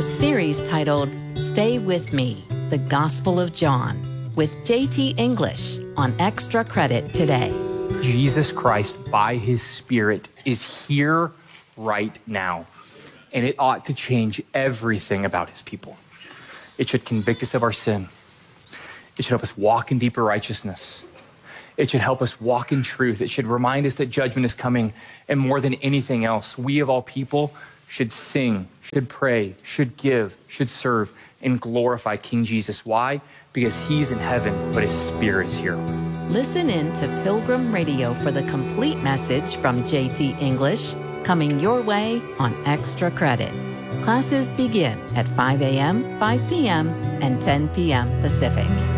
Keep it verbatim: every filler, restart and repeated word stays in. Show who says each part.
Speaker 1: a series titled Stay With Me, The Gospel of John, with J T English on Extra Credit today.
Speaker 2: Jesus Christ, by his Spirit, is here right now, and it ought to change everything about his people. It should convict us of our sin. It should help us walk in deeper righteousness. It should help us walk in truth. It should remind us that judgment is coming, and more than anything else, we of all people should sing, should pray, should give, should serve, and glorify King Jesus. Why? Because he's in heaven, but his Spirit is here.
Speaker 1: Listen in to Pilgrim Radio for the complete message from J T English, coming your way on Extra Credit. Classes begin at five a.m., five p.m., and ten p.m. Pacific.